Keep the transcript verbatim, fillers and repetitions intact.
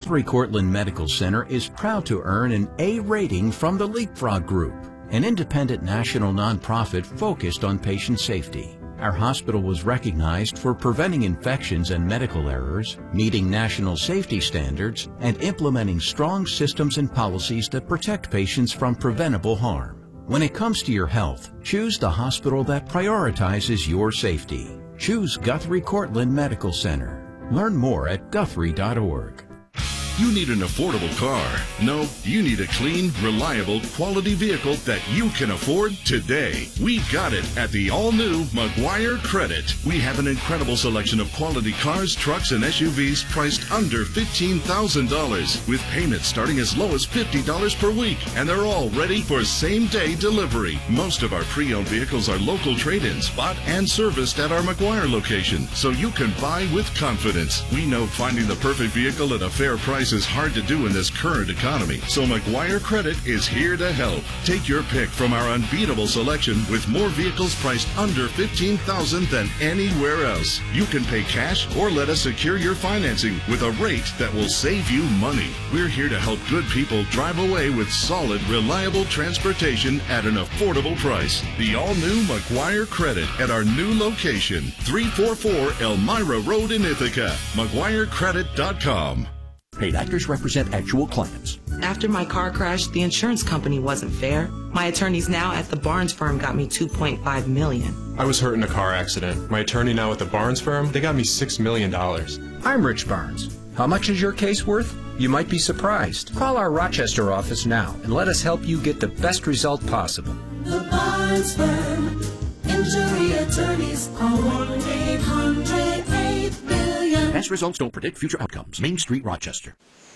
Guthrie Cortland Medical Center is proud to earn an A rating from the Leapfrog Group, an independent national nonprofit focused on patient safety. Our hospital was recognized for preventing infections and medical errors, meeting national safety standards, and implementing strong systems and policies that protect patients from preventable harm. When it comes to your health, choose the hospital that prioritizes your safety. Choose Guthrie Cortland Medical Center. Learn more at guthrie dot org. You need an affordable car. No, you need a clean, reliable, quality vehicle that you can afford today. We got it at the all-new Maguire Credit. We have an incredible selection of quality cars, trucks, and S U Vs priced under fifteen thousand dollars with payments starting as low as fifty dollars per week. And they're all ready for same-day delivery. Most of our pre-owned vehicles are local trade-ins, bought and serviced at our Maguire location, so you can buy with confidence. We know finding the perfect vehicle at a fair price is hard to do in this current economy, so Maguire Credit is here to help. Take your pick from our unbeatable selection with more vehicles priced under fifteen thousand dollars than anywhere else. You can pay cash or let us secure your financing with a rate that will save you money. We're here to help good people drive away with solid, reliable transportation at an affordable price. The all-new Maguire Credit at our new location, three forty-four Elmira Road in Ithaca. Maguire Credit dot com. Paid actors represent actual clients. After my car crash, the insurance company wasn't fair. My attorneys now at the Barnes firm got me two point five million dollars. I was hurt in a car accident. My attorney now at the Barnes firm, they got me six million dollars. I'm Rich Barnes. How much is your case worth? You might be surprised. Call our Rochester office now and let us help you get the best result possible. The Barnes firm. Injury attorneys. Call one eight hundred eight billion. Past results don't predict future outcomes. Main Street, Rochester.